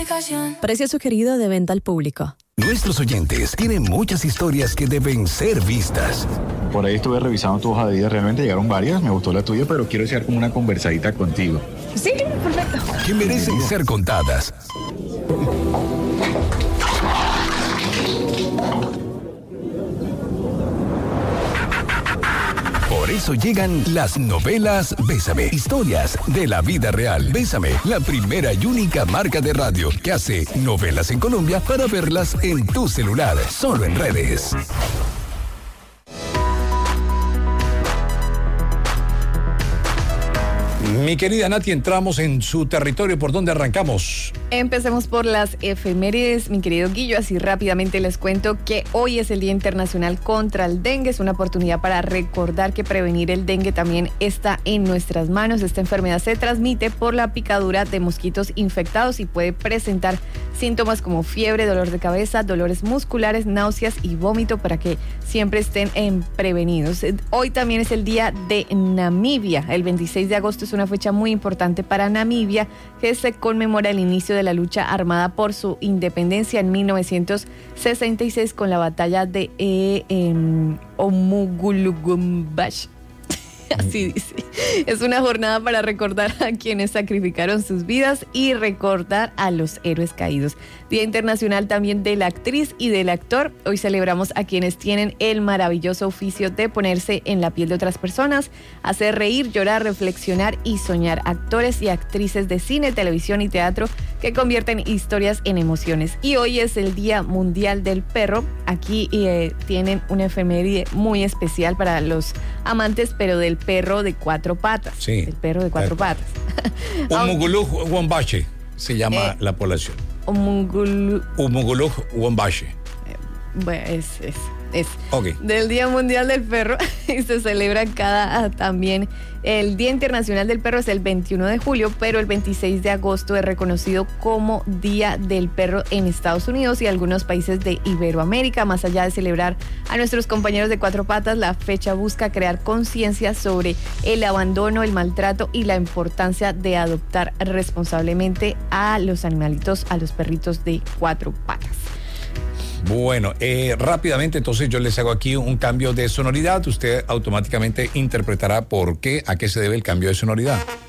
aplicación. Precio sugerido de venta al público. Nuestros oyentes tienen muchas historias que deben ser vistas. Por ahí estuve revisando tu hoja de vida, realmente llegaron varias, me gustó la tuya, pero quiero hacer como una conversadita contigo. Sí, perfecto. Que merecen ser contadas. Por eso llegan las novelas Bésame, historias de la vida real. Bésame, la primera y única marca de radio que hace novelas en Colombia para verlas en tu celular, solo en redes. Mi querida Nati, entramos en su territorio. ¿Por dónde arrancamos? Empecemos por las efemérides, mi querido Guillo. Así rápidamente les cuento que hoy es el Día Internacional contra el Dengue. Es una oportunidad para recordar que prevenir el dengue también está en nuestras manos. Esta enfermedad se transmite por la picadura de mosquitos infectados y puede presentar síntomas como fiebre, dolor de cabeza, dolores musculares, náuseas y vómito, para que siempre estén prevenidos. Hoy también es el Día de Namibia. El 26 de agosto es una fecha muy importante para Namibia, que se conmemora el inicio de la lucha armada por su independencia en 1966 con la batalla de Omugulugumbash. Así dice. Es una jornada para recordar a quienes sacrificaron sus vidas y recordar a los héroes caídos. Día Internacional también de la actriz y del actor. Hoy celebramos a quienes tienen el maravilloso oficio de ponerse en la piel de otras personas, hacer reír, llorar, reflexionar y soñar. Actores y actrices de cine, televisión y teatro que convierten historias en emociones. Y hoy es el Día Mundial del Perro. Aquí tienen una efeméride muy especial para los amantes, pero del perro de cuatro patas. Sí. El perro de cuatro patas. Omugulug Wombashi se llama la población. Omugulug Wombashi. Bueno, es Okay. Del Día Mundial del Perro y se celebra también el Día Internacional del Perro es el 21 de julio, pero el 26 de agosto es reconocido como Día del Perro en Estados Unidos y algunos países de Iberoamérica. Más allá de celebrar a nuestros compañeros de cuatro patas, la fecha busca crear conciencia sobre el abandono, el maltrato y la importancia de adoptar responsablemente a los animalitos, a los perritos de cuatro patas. Bueno, rápidamente entonces yo les hago aquí un cambio de sonoridad. Usted automáticamente interpretará por qué, a qué se debe el cambio de sonoridad.